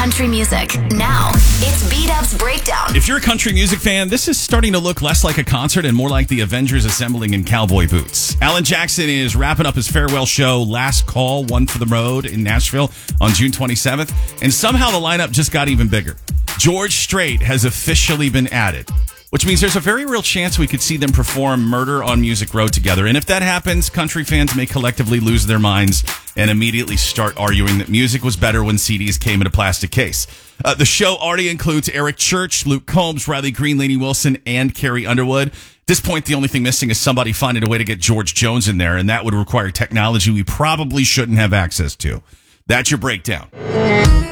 country music. Now, it's B-Dub's Breakdown. If you're a country music fan, this is starting to look less like a concert and more like the Avengers assembling in cowboy boots. Alan Jackson is wrapping up his farewell show, Last Call, One for the Road in Nashville on June 27th. And somehow the lineup just got even bigger. George Strait has officially been added, which means there's a very real chance we could see them perform Murder on Music Road together. And if that happens, country fans may collectively lose their minds and immediately start arguing that music was better when CDs came in a plastic case. The show already includes Eric Church, Luke Combs, Riley Green, Lainey Wilson, and Carrie Underwood. At this point, the only thing missing is somebody finding a way to get George Jones in there, and that would require technology we probably shouldn't have access to. That's your breakdown.